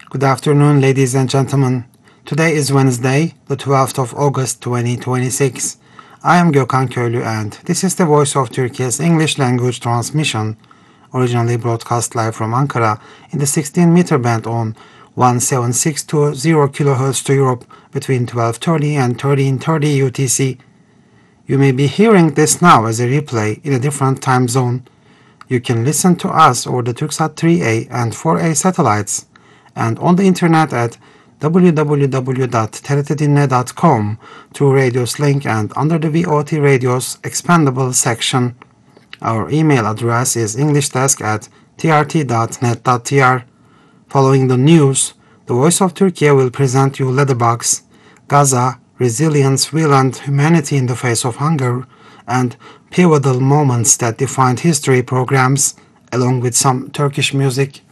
Good afternoon, ladies and gentlemen. Today is Wednesday, the 12th of August 2026. I am Gökhan Köylü and this is the Voice of Turkey's English language transmission, originally broadcast live from Ankara in the 16-meter band on 17620 kHz to Europe between 12:30 and 13:30 UTC. You may be hearing this now as a replay in a different time zone. You can listen to us over the Turksat 3A and 4A satellites and on the internet at www.trtdinle.com through Radios link and under the VOT Radios expandable section. Our email address is englishdesk@trt.net.tr. Following the news, the Voice of Turkey will present you Letterbox, Gaza, Resilience, Will and Humanity in the Face of Hunger, and Pivotal Moments That Defined History programs, along with some Turkish music.